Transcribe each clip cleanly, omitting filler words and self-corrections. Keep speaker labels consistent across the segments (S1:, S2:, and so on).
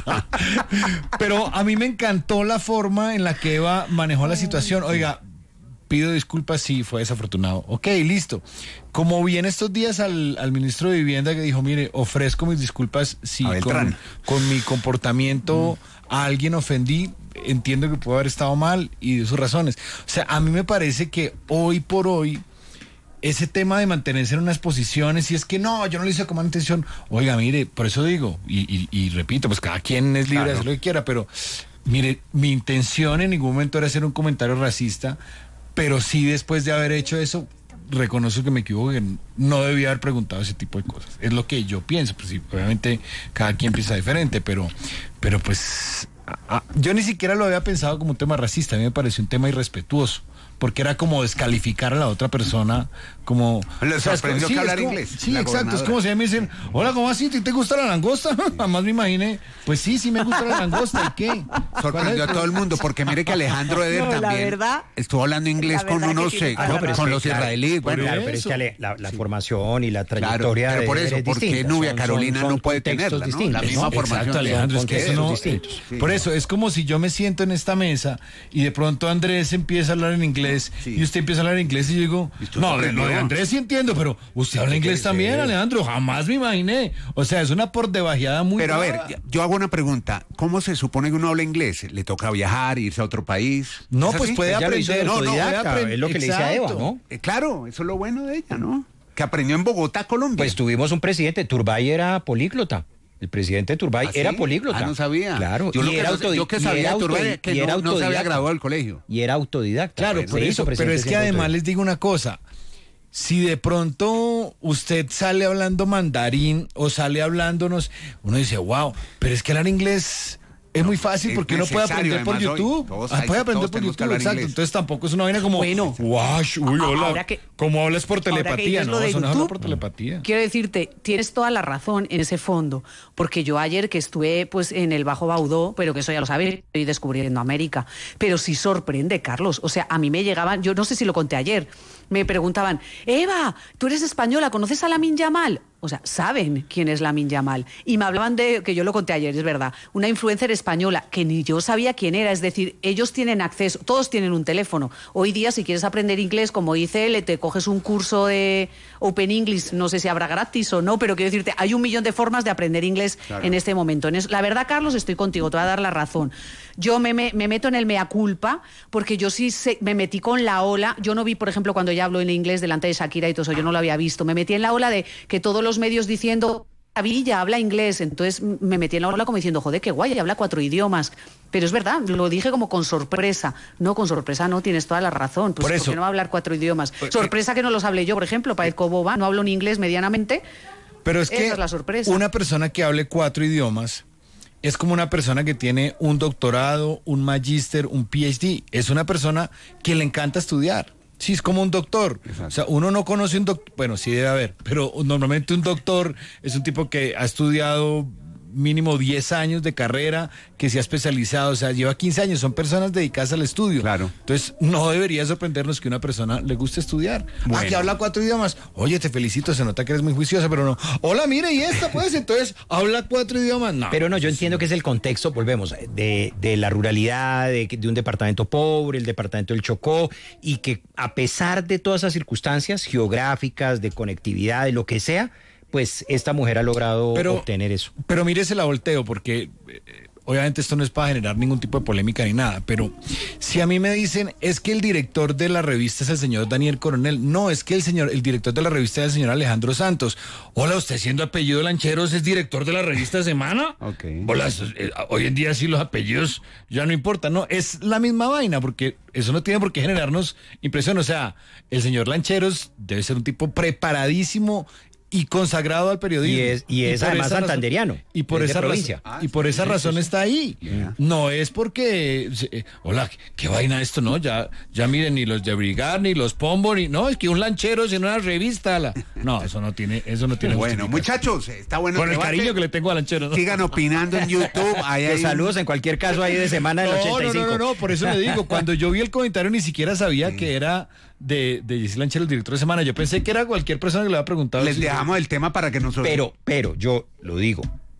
S1: Pero a mí me encantó la forma en la que Eva manejó la situación. Oiga, pido disculpas si fue desafortunado. Ok, listo. Como vi en estos días al ministro de Vivienda que dijo, mire, ofrezco mis disculpas si con mi comportamiento a alguien ofendí, entiendo que pudo haber estado mal y de sus razones. O sea, a mí me parece que hoy por hoy ese tema de mantenerse en unas posiciones, y es que no, yo no lo hice con mala intención. Oiga, mire, por eso digo, y repito, pues cada quien es libre de hacer lo que quiera, pero mire, mi intención en ningún momento era hacer un comentario racista, pero sí después de haber hecho eso, reconozco que me equivoco, que no debía haber preguntado ese tipo de cosas. Es lo que yo pienso, pues sí, obviamente cada quien piensa diferente, pero pues yo ni siquiera lo había pensado como un tema racista, a mí me pareció un tema irrespetuoso, porque era como descalificar a la otra persona, como...
S2: ¿Le sorprendió que hablar inglés?
S1: Sí, exacto, es como si me dicen, hola, ¿cómo así? ¿Te gusta la langosta? Jamás me imaginé, pues sí me gusta la langosta, ¿y qué?
S2: Sorprendió a todo el mundo, porque mire que Alejandro Eder también estuvo hablando inglés con unos, con los israelíes.
S3: Bueno, claro, pero es que la formación y la trayectoria
S2: pero por eso,
S3: es
S2: ¿por qué
S3: distinta.
S2: Nubia Carolina no puede tenerla,
S3: distintos,
S2: la misma formación?
S1: Exacto, Alejandro, es que eso no... Por eso, es como si yo me siento en esta mesa y de pronto Andrés empieza a hablar en inglés y usted empieza a hablar inglés y yo digo, no, lo de Andrés sí entiendo, pero usted habla inglés también, Alejandro, jamás me imaginé. O sea, es una por debajeada muy
S2: Pero
S1: brava.
S2: a ver, yo hago una pregunta, ¿cómo se supone que uno habla inglés? ¿Le toca viajar, irse a otro país?
S1: No, pues puede aprender.
S3: Es lo que le dice a Eva, ¿no?
S2: Claro, eso es lo bueno de ella, ¿no? Que aprendió en Bogotá, Colombia.
S3: Pues tuvimos un presidente, Turbay era políglota. El presidente Turbay era políglota.
S2: No sabía.
S3: Claro.
S2: Yo que sabía Turbay que no se había graduado del colegio.
S3: Y era autodidacta.
S1: Claro, por eso, pero es que además les digo una cosa. Si de pronto usted sale hablando mandarín o sale hablándonos, uno dice, wow, pero es que hablar inglés es muy fácil porque uno puede aprender por YouTube. Puede aprender por YouTube, exacto. Entonces tampoco es una vaina como,
S4: bueno,
S1: wow, uy, hola,
S4: ahora que,
S1: ¿cómo hablas por telepatía? No, eso no es hablar por telepatía.
S4: Quiero decirte, tienes toda la razón en ese fondo, porque yo ayer que estuve pues en el Bajo Baudó, pero que eso ya lo sabes, estoy descubriendo América, pero sí sorprende, Carlos. O sea, a mí me llegaban, yo no sé si lo conté ayer, me preguntaban, Eva, tú eres española, ¿conoces a Lamine Yamal? O sea, saben quién es Lamine Yamal. Y me hablaban de, que yo lo conté ayer, es verdad, una influencer española que ni yo sabía quién era. Es decir, ellos tienen acceso, todos tienen un teléfono. Hoy día, si quieres aprender inglés, como dice él, te coges un curso de Open English, no sé si habrá gratis o no, pero quiero decirte, hay 1.000.000 de formas de aprender inglés en este momento. La verdad, Carlos, estoy contigo, te voy a dar la razón. Yo me meto en el mea culpa, porque yo sí me metí con la ola. Yo no vi, por ejemplo, cuando ella habló en inglés delante de Shakira y todo eso, yo no lo había visto. Me metí en la ola de que todos los medios diciendo, Villa habla inglés, entonces me metí en la ola como diciendo, joder, qué guay, habla 4 idiomas. Pero es verdad, lo dije como con sorpresa. No, con sorpresa no, tienes toda la razón. Pues,
S1: por eso,
S4: ¿por qué no va a hablar 4 idiomas? Sorpresa que no los hable yo, por ejemplo, parezco boba, no hablo ni inglés medianamente.
S1: Pero es que
S4: esa es la sorpresa.
S1: Una persona que hable 4 idiomas es como una persona que tiene un doctorado, un magíster, un PhD. Es una persona que le encanta estudiar. Sí, es como un doctor. Exacto. O sea, uno no conoce un doctor, bueno, sí debe haber, pero normalmente un doctor es un tipo que ha estudiado mínimo 10 años de carrera, que se ha especializado, o sea, lleva 15 años, son personas dedicadas al estudio.
S2: Claro.
S1: Entonces, no debería sorprendernos que una persona le guste estudiar. Bueno. Que habla 4 idiomas. Oye, te felicito, se nota que eres muy juiciosa, pero no. Hola, mire, y esta, pues, entonces, habla 4 idiomas. No.
S3: Pero no, yo entiendo que es el contexto, volvemos, de la ruralidad, de un departamento pobre, el departamento del Chocó, y que a pesar de todas esas circunstancias geográficas, de conectividad, de lo que sea, pues esta mujer ha logrado obtener eso.
S1: Pero mire, se la volteo, porque obviamente esto no es para generar ningún tipo de polémica ni nada, pero si a mí me dicen, es que el director de la revista es el señor Daniel Coronel, no, es que el director de la revista es el señor Alejandro Santos. Hola, usted siendo apellido Lancheros es director de la revista Semana.
S2: Okay.
S1: Hola, hoy en día sí los apellidos ya no importan, no, es la misma vaina, porque eso no tiene por qué generarnos impresión. O sea, el señor Lancheros debe ser un tipo preparadísimo y consagrado al periodismo.
S3: Y es además santanderiano.
S1: Y por esa provincia. Y por esa razón está ahí. Yeah. No es porque, hola, qué vaina esto, ¿no? Ya miren, ni los de Brigar, ni los Pombo, ni, no, es que un lanchero en una revista. No, eso no tiene
S2: Bueno, muchachos, está bueno.
S1: Con el cariño que le tengo a lanchero, ¿no?
S2: Sigan opinando en YouTube.
S3: Saludos en cualquier caso ahí de Semana del 85.
S1: No, por eso le digo, cuando yo vi el comentario ni siquiera sabía que era de Jessy Lanchero, el director de Semana. Yo pensé que era cualquier persona que le había preguntado.
S2: Les dejamos el tema para que nosotros...
S3: Pero yo lo digo,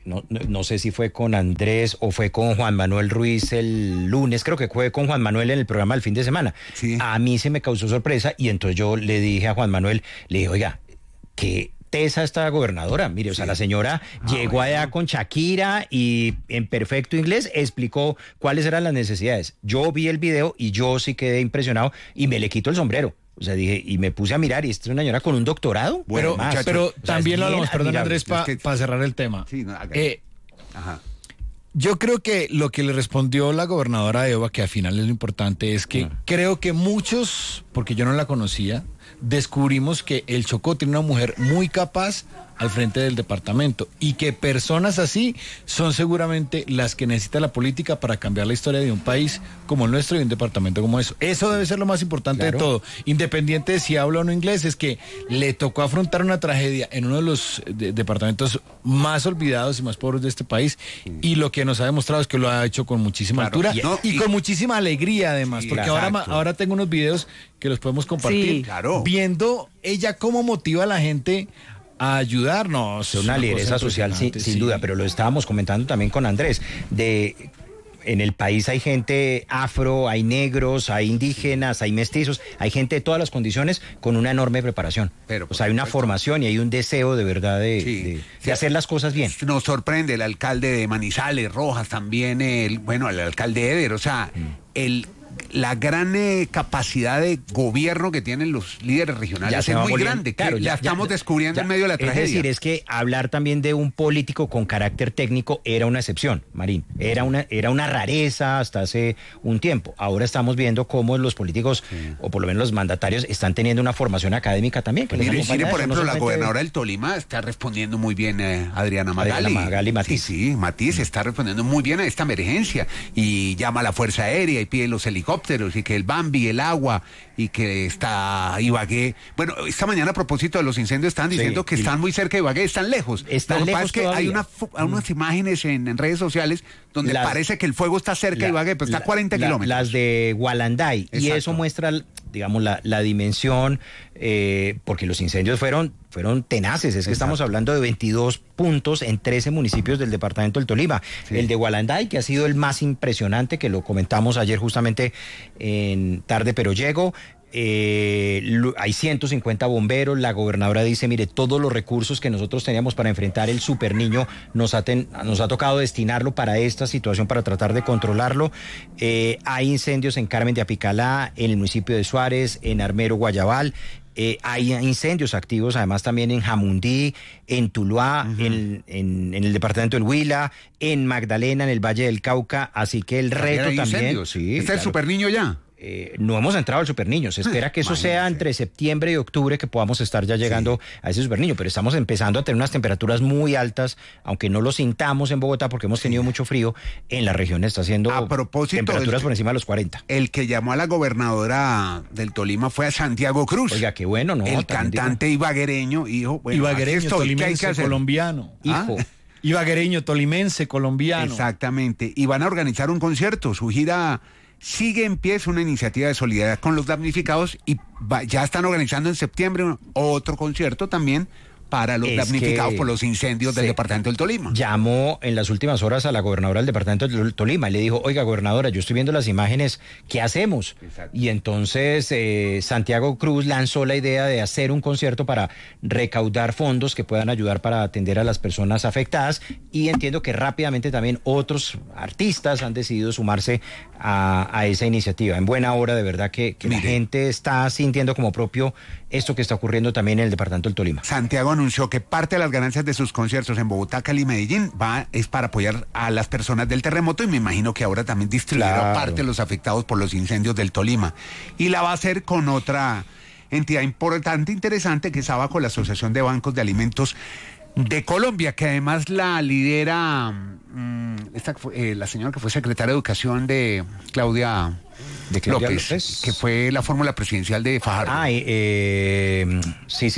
S3: no sé si fue con Andrés o fue con Juan Manuel Ruiz el lunes, creo que fue con Juan Manuel en el programa del fin de semana.
S2: Sí.
S3: A mí se me causó sorpresa y entonces yo le dije a Juan Manuel, le dije, oiga, que tesa esta gobernadora, mire, o sea, la señora llegó allá con Shakira y en perfecto inglés explicó cuáles eran las necesidades. Yo vi el video y yo sí quedé impresionado y me le quito el sombrero. O sea, dije, y me puse a mirar, y esta es una señora con un doctorado.
S1: Bueno, pero también lo hablamos, perdón Andrés, para cerrar el tema.
S2: Sí, no, ajá.
S1: Yo creo que lo que le respondió la gobernadora Eva, que al final es lo importante, es que creo que muchos, porque yo no la conocía, descubrimos que el Chocó tiene una mujer muy capaz al frente del departamento y que personas así son seguramente las que necesita la política para cambiar la historia de un país como el nuestro y un departamento como eso. Eso debe ser lo más importante de todo, independiente de si habla o no inglés, es que le tocó afrontar una tragedia en uno de los departamentos más olvidados y más pobres de este país y lo que nos ha demostrado es que lo ha hecho con muchísima altura y con muchísima alegría además, porque ahora tengo unos videos que los podemos compartir viendo ella cómo motiva a la gente a ayudarnos.
S3: Es una lideresa social sin duda, pero lo estábamos comentando también con Andrés, en el país hay gente afro, hay negros, hay indígenas, hay mestizos, hay gente de todas las condiciones con una enorme preparación. Pero, o sea, hay una formación y hay un deseo de verdad de hacer las cosas bien.
S2: Nos sorprende el alcalde de Manizales, Rojas, también el alcalde Eder, o sea, la gran capacidad de gobierno que tienen los líderes regionales es muy grande. Claro, ya estamos descubriendo en medio de la tragedia.
S3: Es decir, es que hablar también de un político con carácter técnico era una excepción, Marín. Era una rareza hasta hace un tiempo. Ahora estamos viendo cómo los políticos, o por lo menos los mandatarios, están teniendo una formación académica también.
S2: Mire, por ejemplo, la gobernadora del Tolima está respondiendo muy bien, Adriana Magali Matiz. Sí, Matiz está respondiendo muy bien a esta emergencia y llama a la Fuerza Aérea y pide los helicópteros y que el Bambi, el agua y que está Ibagué. Bueno, esta mañana a propósito de los incendios están diciendo que están muy cerca de Ibagué, están lejos. Lo que pasa es que hay unas imágenes en redes sociales donde parece que el fuego está cerca de Ibagué, pero está a 40 kilómetros.
S3: Las de Gualanday. Exacto. Y eso muestra, digamos, la dimensión, porque los incendios fueron tenaces. Es que estamos hablando de 22 puntos en 13 municipios del departamento del Tolima. El de Gualanday, que ha sido el más impresionante, que lo comentamos ayer justamente en Tarde Pero Llego. Hay 150 bomberos. La gobernadora dice, mire, todos los recursos que nosotros teníamos para enfrentar el Super Niño nos ha tocado destinarlo para esta situación, para tratar de controlarlo. Hay incendios en Carmen de Apicalá, en el municipio de Suárez, en Armero, Guayabal. Hay incendios activos además también en Jamundí, en Tuluá, en el departamento del Huila, en Magdalena, en el Valle del Cauca, así que el reto también...
S2: ¿Está el Super Niño ya?
S3: No hemos entrado al Super Niño. Se espera que eso sea entre septiembre y octubre que podamos estar ya llegando a ese Super Niño, pero estamos empezando a tener unas temperaturas muy altas, aunque no lo sintamos en Bogotá porque hemos tenido mucho frío. En la región está haciendo temperaturas por encima de los 40.
S2: El que llamó a la gobernadora del Tolima fue a Santiago Cruz.
S3: Oiga, qué bueno, ¿no?
S2: El cantante ibaguereño, hijo. Bueno,
S1: ibaguereño, tolimense, colombiano.
S3: Hijo.
S1: Ibaguereño, tolimense, colombiano.
S2: Exactamente. Y van a organizar un concierto. Su gira sigue en pie, es una iniciativa de solidaridad con los damnificados y ya están organizando en septiembre otro concierto también para los damnificados por los incendios del departamento del Tolima.
S3: Llamó en las últimas horas a la gobernadora del departamento del Tolima y le dijo, oiga, gobernadora, yo estoy viendo las imágenes, ¿qué hacemos? Exacto. Y entonces Santiago Cruz lanzó la idea de hacer un concierto para recaudar fondos que puedan ayudar para atender a las personas afectadas, y entiendo que rápidamente también otros artistas han decidido sumarse a esa iniciativa. En buena hora, de verdad que la gente está sintiendo como propio esto que está ocurriendo también en el departamento del Tolima.
S2: Santiago anunció que parte de las ganancias de sus conciertos en Bogotá, Cali y Medellín es para apoyar a las personas del terremoto, y me imagino que ahora también distribuirá parte de los afectados por los incendios del Tolima. Y la va a hacer con otra entidad importante, interesante, que es Abaco, la Asociación de Bancos de Alimentos de Colombia, que además la lidera la señora que fue secretaria de Educación de Claudia López, que fue la fórmula presidencial de Fajardo.
S3: Sí.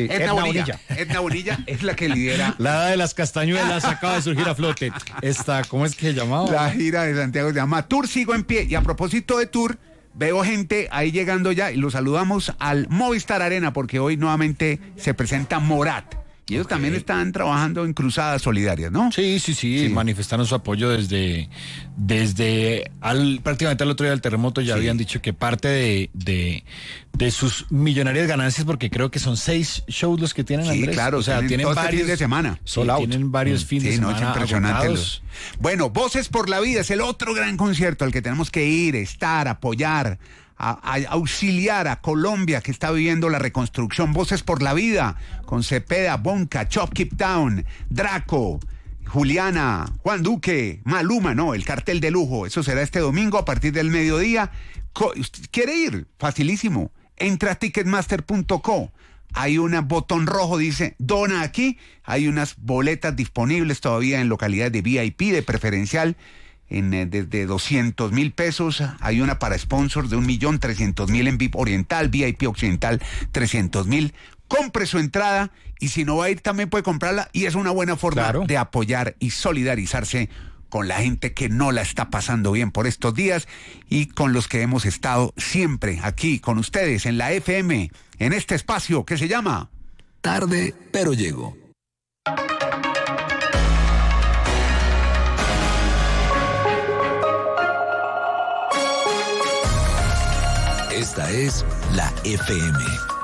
S2: Edna Bonilla es la que lidera.
S1: La de las castañuelas acaba de surgir a flote. ¿Cómo es que se llamaba?
S2: La gira de Santiago se llama Tour Sigo en Pie. Y a propósito de Tour, veo gente ahí llegando ya y los saludamos al Movistar Arena, porque hoy nuevamente se presenta Morat. Y ellos también están trabajando en cruzadas solidarias, ¿no?
S1: Sí, manifestaron su apoyo desde prácticamente al otro día del terremoto. Ya habían dicho que parte de sus millonarias ganancias, porque creo que son 6 shows los que tienen, Andrés.
S2: Sí, claro,
S1: o sea, tienen varios
S2: fines de semana.
S1: Tienen varios fines de semana.
S2: Es impresionante.
S1: agotados.
S2: Bueno, Voces por la Vida es el otro gran concierto al que tenemos que ir, estar, apoyar, a auxiliar a Colombia, que está viviendo la reconstrucción. Voces por la Vida, con Cepeda, Bonca, Chop Keep Down, Draco, Juliana, Juan Duque, Maluma, el cartel de lujo. Eso será este domingo a partir del mediodía. ¿Quiere ir? Facilísimo. Entra a ticketmaster.co. Hay un botón rojo, dice dona aquí. Hay unas boletas disponibles todavía en localidades de VIP, de preferencial, desde 200,000 pesos. Hay una para sponsors de 1.300.000 en VIP Oriental, VIP Occidental 300,000. Compre su entrada y si no va a ir también puede comprarla, y es una buena forma de apoyar y solidarizarse con la gente que no la está pasando bien por estos días y con los que hemos estado siempre aquí con ustedes en la FM, en este espacio que se llama
S5: Tarde, pero llego. Esta es la FM.